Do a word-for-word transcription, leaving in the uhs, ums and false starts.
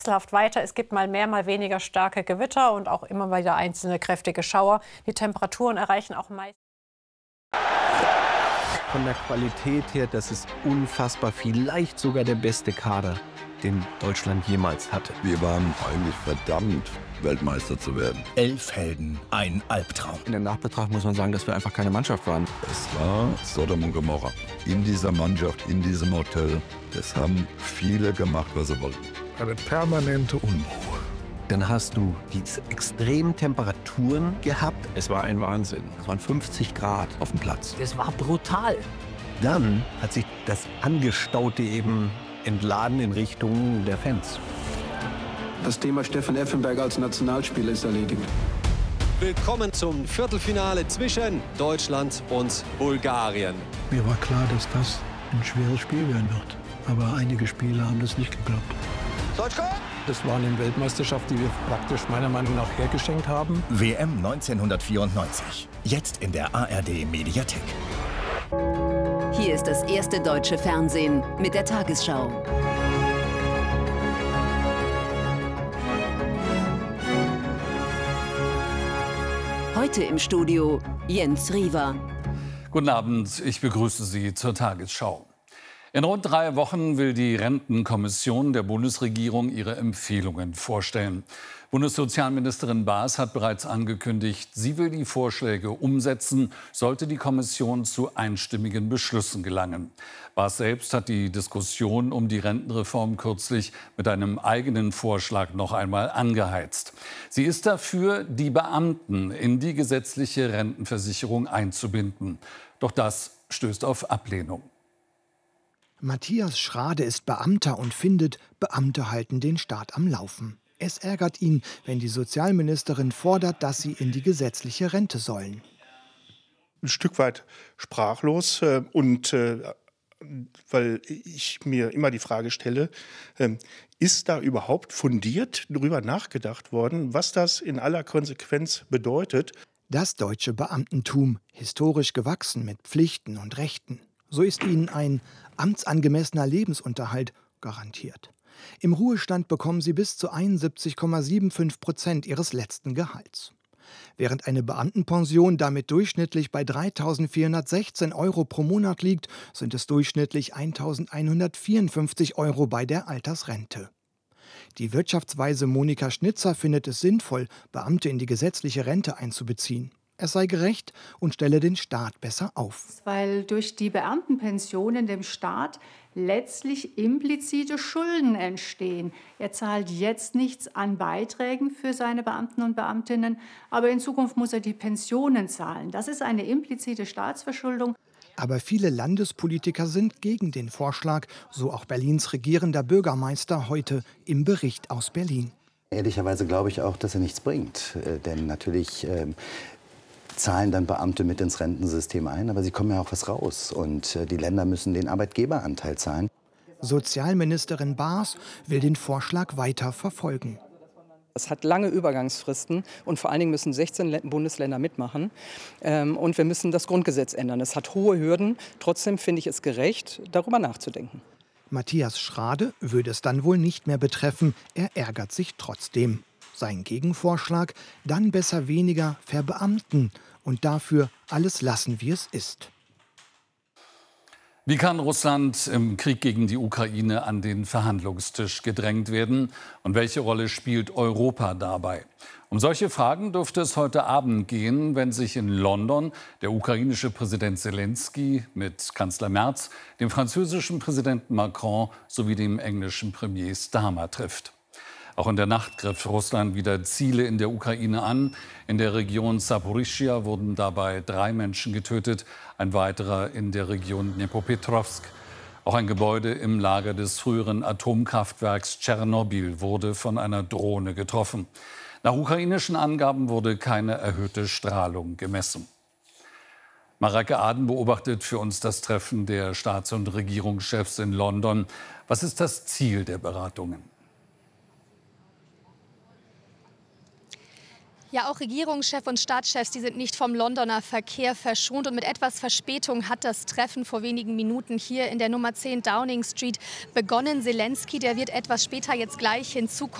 wechselhaft weiter. Es gibt mal mehr, mal weniger starke Gewitter und auch immer wieder einzelne kräftige Schauer. Die Temperaturen erreichen auch meist. Von der Qualität her, das ist unfassbar, vielleicht sogar der beste Kader, den Deutschland jemals hatte. Wir waren eigentlich verdammt, Weltmeister zu werden. Elf Helden, ein Albtraum. In der Nachbetrachtung muss man sagen, dass wir einfach keine Mannschaft waren. Es war Sodom und Gomorra. In dieser Mannschaft, in diesem Hotel, das haben viele gemacht, was sie wollten. Eine permanente Unruhe. Dann hast du diese extremen Temperaturen gehabt. Es war ein Wahnsinn. Es waren fünfzig Grad auf dem Platz. Das war brutal. Dann hat sich das Angestaute eben entladen in Richtung der Fans. Das Thema Steffen Effenberg als Nationalspieler ist erledigt. Willkommen zum Viertelfinale zwischen Deutschland und Bulgarien. Mir war klar, dass das ein schweres Spiel werden wird. Aber einige Spieler haben das nicht geglaubt. Das war eine Weltmeisterschaft, die wir praktisch meiner Meinung nach hergeschenkt haben. W M neunzehnhundertvierundneunzig. Jetzt in der A R D-Mediathek. Hier ist das erste deutsche Fernsehen mit der Tagesschau. Heute im Studio Jens Riewer. Guten Abend, ich begrüße Sie zur Tagesschau. In rund drei Wochen will die Rentenkommission der Bundesregierung ihre Empfehlungen vorstellen. Bundessozialministerin Baas hat bereits angekündigt, sie will die Vorschläge umsetzen, sollte die Kommission zu einstimmigen Beschlüssen gelangen. Baas selbst hat die Diskussion um die Rentenreform kürzlich mit einem eigenen Vorschlag noch einmal angeheizt. Sie ist dafür, die Beamten in die gesetzliche Rentenversicherung einzubinden. Doch das stößt auf Ablehnung. Matthias Schrade ist Beamter und findet, Beamte halten den Staat am Laufen. Es ärgert ihn, wenn die Sozialministerin fordert, dass sie in die gesetzliche Rente sollen. Ein Stück weit sprachlos äh, und äh, weil ich mir immer die Frage stelle, äh, ist da überhaupt fundiert darüber nachgedacht worden, was das in aller Konsequenz bedeutet? Das deutsche Beamtentum, historisch gewachsen mit Pflichten und Rechten. So ist ihnen ein amtsangemessener Lebensunterhalt garantiert. Im Ruhestand bekommen sie bis zu einundsiebzig Komma fünfundsiebzig Prozent ihres letzten Gehalts. Während eine Beamtenpension damit durchschnittlich bei dreitausendvierhundertsechzehn Euro pro Monat liegt, sind es durchschnittlich eintausendeinhundertvierundfünfzig Euro bei der Altersrente. Die Wirtschaftsweise Monika Schnitzer findet es sinnvoll, Beamte in die gesetzliche Rente einzubeziehen. Es sei gerecht und stelle den Staat besser auf. Weil durch die Beamtenpensionen dem Staat letztlich implizite Schulden entstehen. Er zahlt jetzt nichts an Beiträgen für seine Beamten und Beamtinnen, aber in Zukunft muss er die Pensionen zahlen. Das ist eine implizite Staatsverschuldung. Aber viele Landespolitiker sind gegen den Vorschlag, so auch Berlins regierender Bürgermeister heute im Bericht aus Berlin. Ehrlicherweise glaube ich auch, dass er nichts bringt. Äh, denn natürlich äh, zahlen dann Beamte mit ins Rentensystem ein, aber sie kommen ja auch was raus. Und äh, die Länder müssen den Arbeitgeberanteil zahlen. Sozialministerin Baas will den Vorschlag weiter verfolgen. Es hat lange Übergangsfristen und vor allen Dingen müssen sechzehn Bundesländer mitmachen. Und wir müssen das Grundgesetz ändern. Es hat hohe Hürden. Trotzdem finde ich es gerecht, darüber nachzudenken. Matthias Schrade würde es dann wohl nicht mehr betreffen. Er ärgert sich trotzdem. Sein Gegenvorschlag: dann besser weniger verbeamten und dafür alles lassen, wie es ist. Wie kann Russland im Krieg gegen die Ukraine an den Verhandlungstisch gedrängt werden? Und welche Rolle spielt Europa dabei? Um solche Fragen dürfte es heute Abend gehen, wenn sich in London der ukrainische Präsident Zelensky mit Kanzler Merz, dem französischen Präsidenten Macron sowie dem englischen Premier Starmer trifft. Auch in der Nacht griff Russland wieder Ziele in der Ukraine an. In der Region Saporischschja wurden dabei drei Menschen getötet, ein weiterer in der Region Dnipropetrovsk. Auch ein Gebäude im Lager des früheren Atomkraftwerks Tschernobyl wurde von einer Drohne getroffen. Nach ukrainischen Angaben wurde keine erhöhte Strahlung gemessen. Mareike Aden beobachtet für uns das Treffen der Staats- und Regierungschefs in London. Was ist das Ziel der Beratungen? Ja, auch Regierungschef und Staatschefs, die sind nicht vom Londoner Verkehr verschont. Und mit etwas Verspätung hat das Treffen vor wenigen Minuten hier in der Nummer zehn Downing Street begonnen. Zelensky, der wird etwas später jetzt gleich hinzukommen.